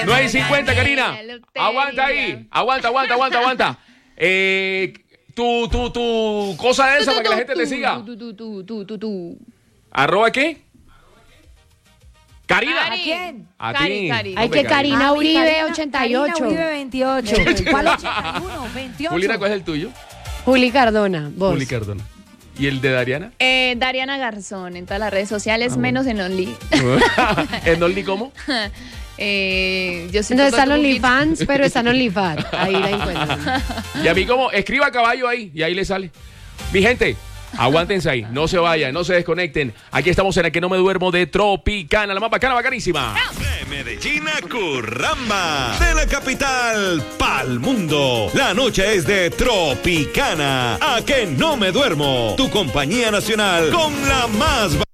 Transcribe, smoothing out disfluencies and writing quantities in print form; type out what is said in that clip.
9:50, Karina. Aguanta ahí. Aguanta. Tu cosa de esa para que la gente te siga. ¿Arroba qué? Karina. ¿A quién? A ti. Hay que Karina Uribe 88. Karina Uribe 28. ¿Cuál 81? 28. Juliana, ¿cuál es el tuyo? Juli Cardona, vos. Juli Cardona. ¿Y el de Dariana? Dariana Garzón en todas las redes sociales, bueno. menos en Only. ¿En Only cómo? Yo sí No toco está en un OnlyFans, pero está en OnlyFans. Ahí la encuentran. Y a mí como, escriba caballo ahí y ahí le sale. Mi gente, aguántense ahí, no se vayan, no se desconecten. Aquí estamos en la que no me duermo de Tropicana, la más bacana, bacanísima. De Medellín a Curramba, de la capital pa'l mundo. La noche es de Tropicana, a que no me duermo. Tu compañía nacional con la más